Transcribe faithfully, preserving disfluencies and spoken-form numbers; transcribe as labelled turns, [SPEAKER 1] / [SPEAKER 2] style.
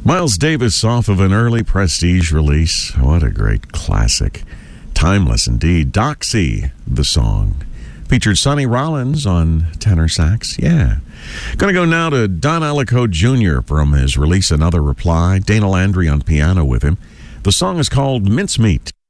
[SPEAKER 1] Miles Davis off of an early Prestige release. What a great classic. Timeless indeed. Doxy, the song. Featured Sonny Rollins on tenor sax. Yeah. Going to go now to Don Ellicoat Junior from his release Another Reply. Dana Landry on piano with him. The song is called Mincemeat.